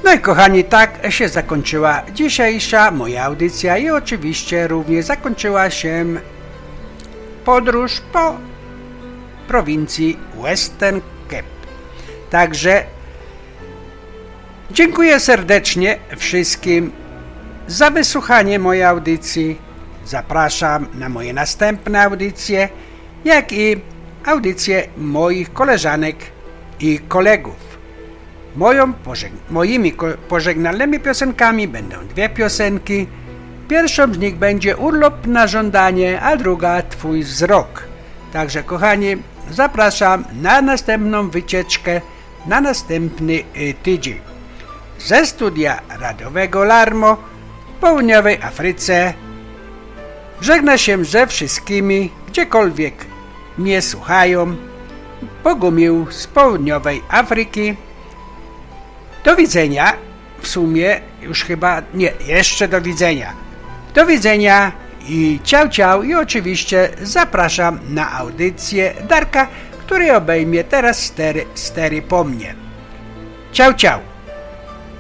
No i kochani, tak się zakończyła dzisiejsza moja audycja i oczywiście również zakończyła się podróż po prowincji Western Cape. Także dziękuję serdecznie wszystkim za wysłuchanie mojej audycji. Zapraszam na moje następne audycje, jak i audycje moich koleżanek i kolegów. Moimi pożegnalnymi piosenkami będą dwie piosenki. Pierwszą z nich będzie Urlop na żądanie, a druga Twój wzrok. Także kochani, zapraszam na następną wycieczkę, na następny tydzień. Ze studia radiowego Larmo w południowej Afryce żegna się ze wszystkimi, gdziekolwiek mnie słuchają. Bogumił z południowej Afryki. Do widzenia, w sumie już chyba nie, jeszcze do widzenia. Do widzenia i ciao i oczywiście zapraszam na audycję Darka, który obejmie teraz stery po mnie. Ciao.